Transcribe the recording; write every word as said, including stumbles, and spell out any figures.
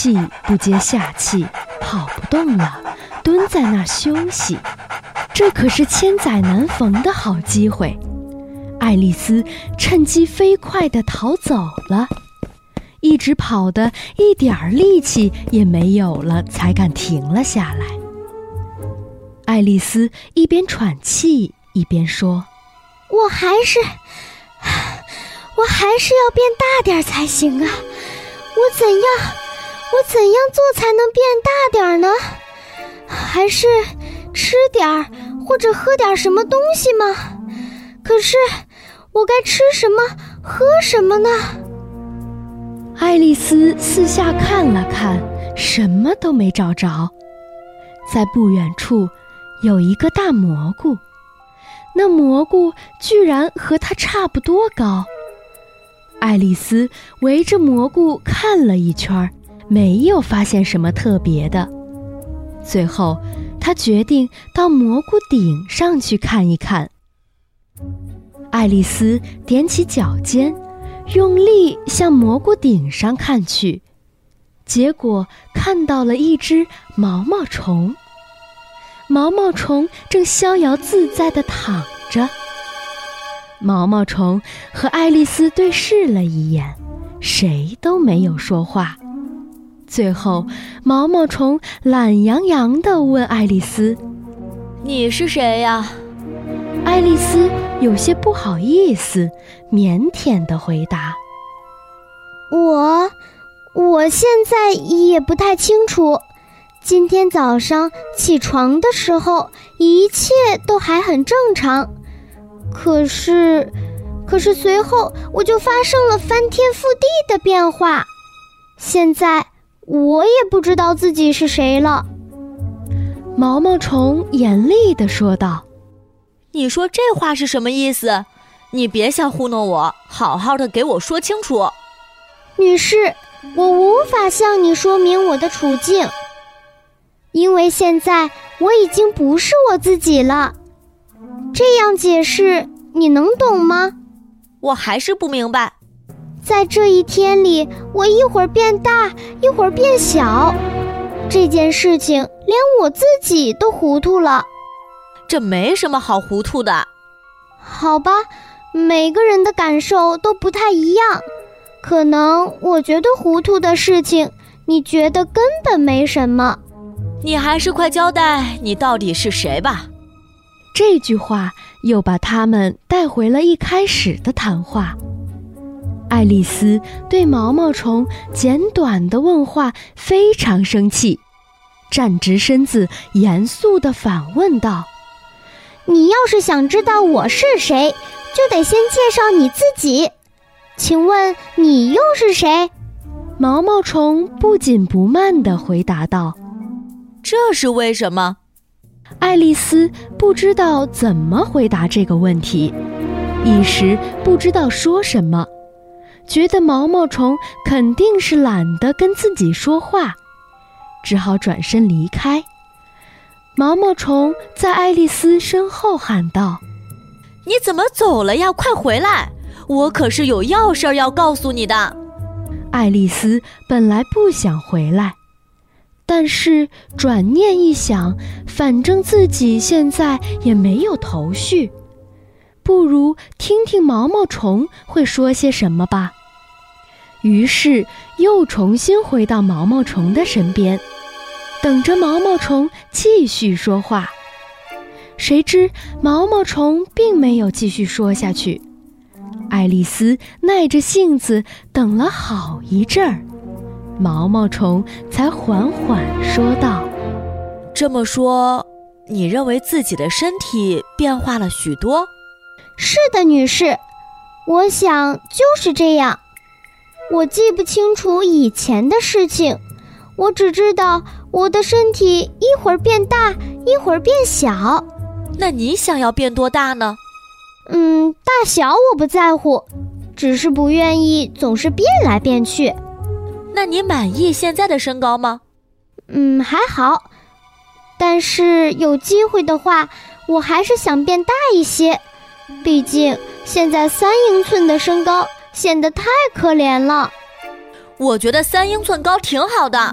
气不接下气，跑不动了，蹲在那儿休息。这可是千载难逢的好机会。爱丽丝趁机飞快地逃走了，一直跑得一点儿力气也没有了，才敢停了下来。爱丽丝一边喘气一边说： 我还是我还是要变大点才行啊，我怎样我怎样做才能变大点呢？还是吃点儿或者喝点什么东西吗？可是我该吃什么喝什么呢？ 爱丽丝四下看了看，什么都没找着。在不远处有一个大蘑菇，那蘑菇居然和她差不多高。爱丽丝围着蘑菇看了一圈，没有发现什么特别的。最后她决定到蘑菇顶上去看一看。爱丽丝踮起脚尖，用力向蘑菇顶上看去，结果看到了一只毛毛虫。毛毛虫正逍遥自在地躺着。毛毛虫和爱丽丝对视了一眼，谁都没有说话。最后毛毛虫懒洋洋地问爱丽丝： 你是谁呀？ 爱丽丝有些不好意思，腼腆地回答： 我我现在也不太清楚。今天早上起床的时候，一切都还很正常。可是，可是随后我就发生了翻天覆地的变化。现在我也不知道自己是谁了。 毛毛虫严厉地说道： 你说这话是什么意思？你别想糊弄我，好好的给我说清楚。 女士，我无法向你说明我的处境，因为现在我已经不是我自己了。这样解释你能懂吗？ 我还是不明白。 在这一天里，我一会儿变大，一会儿变小，这件事情连我自己都糊涂了。 这没什么好糊涂的。 好吧，每个人的感受都不太一样，可能我觉得糊涂的事情，你觉得根本没什么。 你还是快交代你到底是谁吧。 这句话又把他们带回了一开始的谈话。爱丽丝对毛毛虫简短的问话非常生气，站直身子，严肃地反问道： 你要是想知道我是谁，就得先介绍你自己。请问你又是谁？ 毛毛虫不紧不慢地回答道： 这是为什么？ 爱丽丝不知道怎么回答这个问题，一时不知道说什么，觉得毛毛虫肯定是懒得跟自己说话，只好转身离开。毛毛虫在爱丽丝身后喊道： 你怎么走了呀？快回来，我可是有要事要告诉你的。 爱丽丝本来不想回来，但是转念一想，反正自己现在也没有头绪，不如听听毛毛虫会说些什么吧。于是又重新回到毛毛虫的身边，等着毛毛虫继续说话。谁知毛毛虫并没有继续说下去，爱丽丝耐着性子等了好一阵儿，毛毛虫才缓缓说道： 这么说，你认为自己的身体变化了许多？ 是的，女士，我想就是这样。我记不清楚以前的事情，我只知道我的身体一会儿变大，一会儿变小。 那你想要变多大呢？ 嗯，大小我不在乎，只是不愿意总是变来变去。 那你满意现在的身高吗？ 嗯，还好，但是有机会的话，我还是想变大一些。毕竟现在三英寸的身高显得太可怜了。 我觉得三英寸高挺好的。